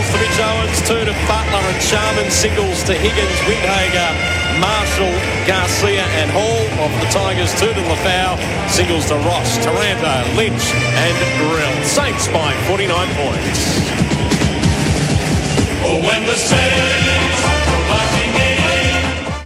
to Mitch Owens, 2 to Butler and Sharman. Singles to Higgins, Windhager, Marshall, Garcia and Hall. Off the Tigers, 2 to Lafau. Singles to Ross, Taranto, Lynch and Grill. Saints by 49 points. When the Saints are marching in.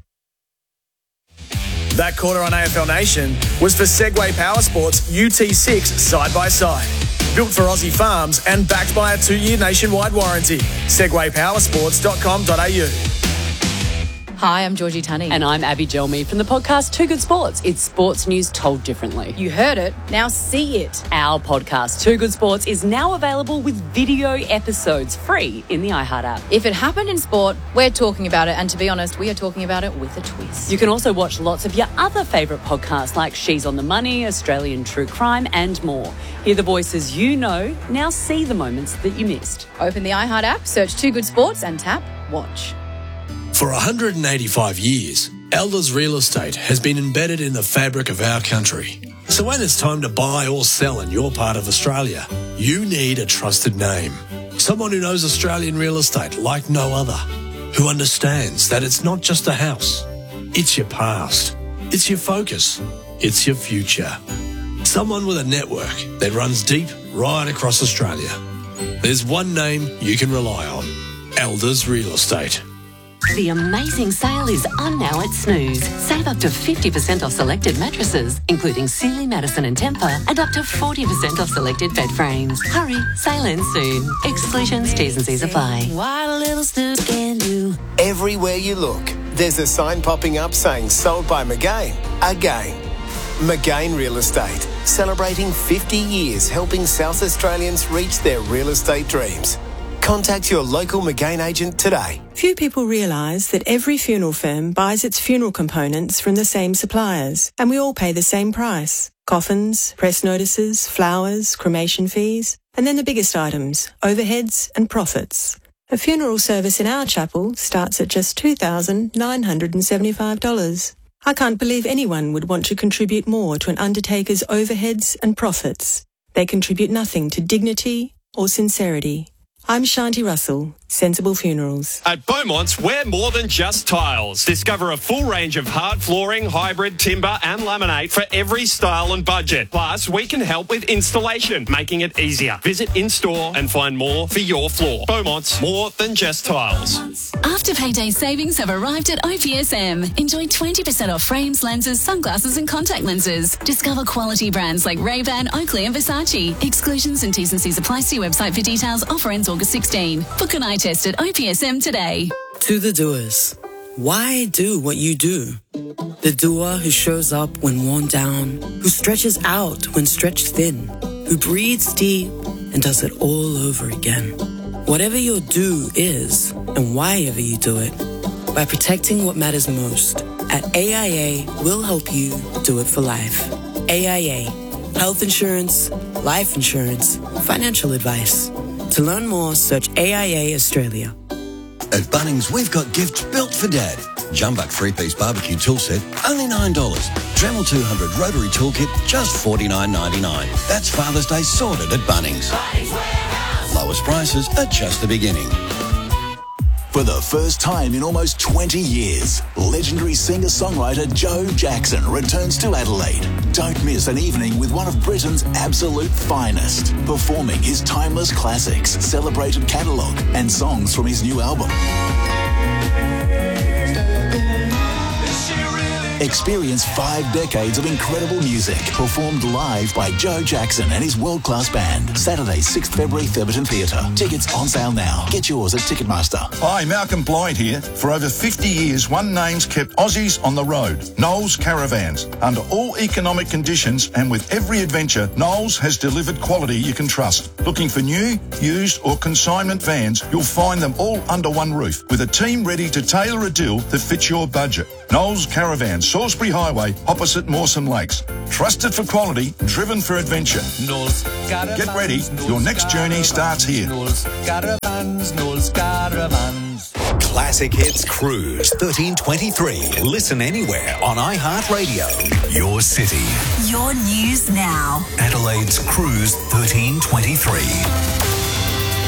That quarter on AFL Nation was for Segway Power Sports UT6 side-by-side. Built for Aussie farms and backed by a 2-year nationwide warranty. Segwaypowersports.com.au. Hi, I'm Georgie Tunney. And I'm Abby Gelmy from the podcast Too Good Sports. It's sports news told differently. You heard it, now see it. Our podcast, Too Good Sports, is now available with video episodes free in the iHeart app. If it happened in sport, we're talking about it. And to be honest, we are talking about it with a twist. You can also watch lots of your other favourite podcasts like She's on the Money, Australian True Crime and more. Hear the voices you know, now see the moments that you missed. Open the iHeart app, search Too Good Sports and tap Watch. For 185 years, Elders Real Estate has been embedded in the fabric of our country. So when it's time to buy or sell in your part of Australia, you need a trusted name. Someone who knows Australian real estate like no other. Who understands that it's not just a house. It's your past. It's your focus. It's your future. Someone with a network that runs deep right across Australia. There's one name you can rely on. Elders Real Estate. The amazing sale is on now at Snooze. Save up to 50% off selected mattresses, including Sealy, Madison and Tempur, and up to 40% off selected bed frames. Hurry, sale ends soon. Exclusions, T's and C's apply. What a little Snooze can do. Everywhere you look, there's a sign popping up saying sold by McGain. Again. McGain Real Estate, celebrating 50 years helping South Australians reach their real estate dreams. Contact your local McGain agent today. Few people realise that every funeral firm buys its funeral components from the same suppliers, and we all pay the same price. Coffins, press notices, flowers, cremation fees, and then the biggest items, overheads and profits. A funeral service in our chapel starts at just $2,975. I can't believe anyone would want to contribute more to an undertaker's overheads and profits. They contribute nothing to dignity or sincerity. I'm Shanti Russell, Sensible Funerals. At Beaumont's, we're more than just tiles. Discover a full range of hard flooring, hybrid, timber and laminate for every style and budget. Plus, we can help with installation, making it easier. Visit in-store and find more for your floor. Beaumont's, more than just tiles. Afterpay Day savings have arrived at OPSM. Enjoy 20% off frames, lenses, sunglasses and contact lenses. Discover quality brands like Ray-Ban, Oakley and Versace. Exclusions and T's and C's apply. See website for details. Offer ends August 16. Book an eye test at OPSM today. To the doers, why do what you do? The doer who shows up when worn down, who stretches out when stretched thin, who breathes deep and does it all over again. Whatever your do is, and why ever you do it, by protecting what matters most, at AIA, we'll help you do it for life. AIA, health insurance, life insurance, financial advice. To learn more, search AIA Australia. At Bunnings, we've got gifts built for Dad. Jumbuck 3-piece barbecue tool set, only $9. Dremel 200 rotary toolkit, just $49.99. That's Father's Day sorted at Bunnings. Lowest prices are just the beginning. For the first time in almost 20 years, legendary singer-songwriter Joe Jackson returns to Adelaide. Don't miss an evening with one of Britain's absolute finest, performing his timeless classics, celebrated catalogue, and songs from his new album. Experience 5 decades of incredible music performed live by Joe Jackson and his world-class band. Saturday, 6th February, Theberton Theatre. Tickets on sale now. Get yours at Ticketmaster. Hi, Malcolm Blind here. For over 50 years, one name's kept Aussies on the road. Knowles Caravans. Under all economic conditions and with every adventure, Knowles has delivered quality you can trust. Looking for new, used or consignment vans, you'll find them all under one roof with a team ready to tailor a deal that fits your budget. Knowles Caravans, Salisbury Highway, opposite Mawson Lakes. Trusted for quality, driven for adventure. Get ready, your next journey starts here. Classic Hits Cruise 1323. Listen anywhere on iHeartRadio. Your city. Your news now. Adelaide's Cruise 1323.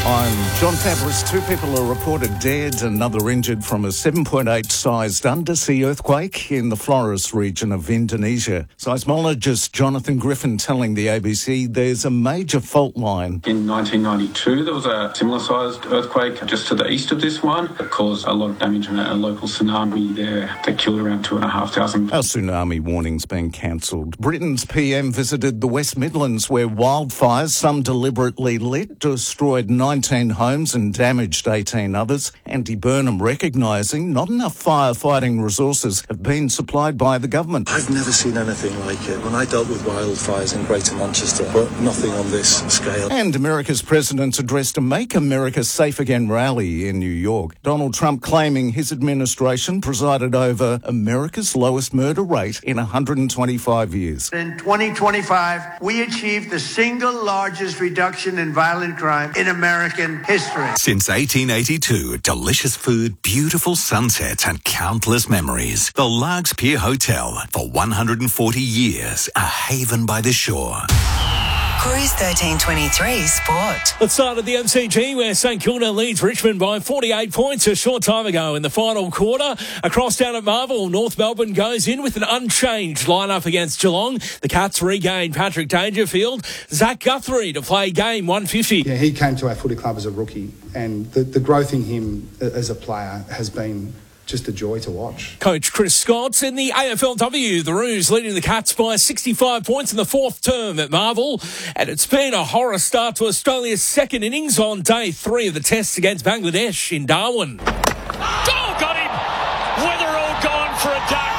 I'm John Fabris. 2 people are reported dead, another injured from a 7.8 sized undersea earthquake in the Flores region of Indonesia. Seismologist Jonathan Griffin telling the ABC there's a major fault line. In 1992, there was a similar sized earthquake just to the east of this one. It caused a lot of damage and a local tsunami there that killed around 2,500. Our tsunami warning's been cancelled. Britain's PM visited the West Midlands where wildfires, some deliberately lit, destroyed 19 homes and damaged 18 others. Andy Burnham recognising not enough firefighting resources have been supplied by the government. I've never seen anything like it. When I dealt with wildfires in Greater Manchester, but nothing on this scale. And America's president addressed a Make America Safe Again rally in New York. Donald Trump claiming his administration presided over America's lowest murder rate in 125 years. In 2025, we achieved the single largest reduction in violent crime in American history. Since 1882, delicious food, beautiful sunsets and countless memories. The Largs Pier Hotel, for 140 years, a haven by the shore. Cruise 1323 Sport. Let's start at the MCG where St Kilda leads Richmond by 48 points a short time ago in the final quarter. Across down at Marvel, North Melbourne goes in with an unchanged lineup against Geelong. The Cats regain Patrick Dangerfield. Zach Guthrie to play game 150. Yeah, he came to our footy club as a rookie, and the growth in him as a player has been just a joy to watch. Coach Chris Scott in the AFLW. The Roos leading the Cats by 65 points in the 4th term at Marvel. And it's been a horror start to Australia's second innings on day 3 of the Tests against Bangladesh in Darwin. Oh, got him! Weatherall gone for a duck.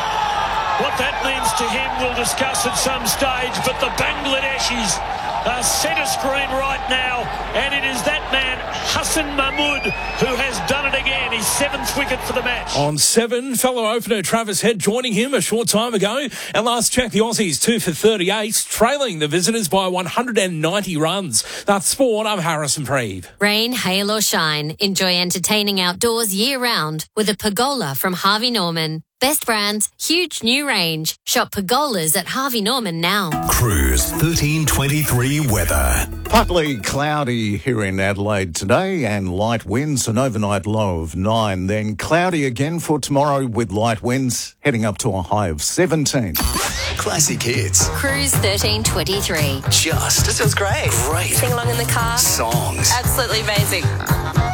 What that means to him we'll discuss at some stage, but the Bangladeshis are centre screen right now, and it is that man, Hassan Mahmood, who has done it again. His 7th wicket for the match. On 7, fellow opener Travis Head joining him a short time ago. And last check, the Aussies 2 for 38, trailing the visitors by 190 runs. That's sport. I'm Harrison Preeve. Rain, hail or shine, enjoy entertaining outdoors year-round with a pergola from Harvey Norman. Best brands, huge new range. Shop pergolas at Harvey Norman now. Cruise 1323 weather. Partly cloudy here in Adelaide today and light winds, an overnight low of 9. Then cloudy again for tomorrow with light winds heading up to a high of 17. Classic hits. Cruise 1323. That sounds great. Great. Sing along in the car. Songs. Absolutely amazing.